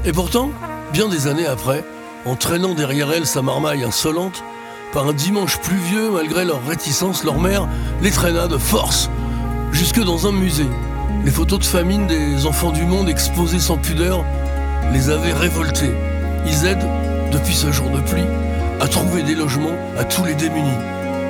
Et pourtant, bien des années après, en traînant derrière elle sa marmaille insolente, par un dimanche pluvieux, malgré leur réticence, leur mère les traîna de force jusque dans un musée. Les photos de famine des enfants du monde exposées sans pudeur les avaient révoltés. Ils aident, depuis ce jour de pluie, à trouver des logements à tous les démunis.